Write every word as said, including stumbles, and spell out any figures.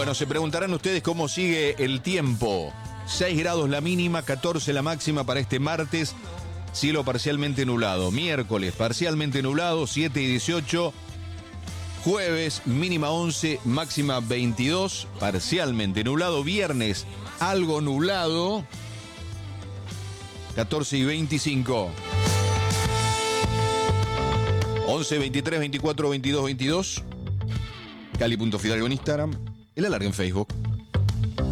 Bueno, se preguntarán ustedes cómo sigue el tiempo. seis grados la mínima, catorce la máxima para este martes. Cielo parcialmente nublado. Miércoles parcialmente nublado, siete y dieciocho. Jueves mínima once, máxima veintidós, parcialmente nublado. Viernes algo nublado, catorce y veinticinco. once, veintitrés, veinticuatro, veintidós, veintidós. Cali punto Fidalgo en Instagram. El alargue en Facebook.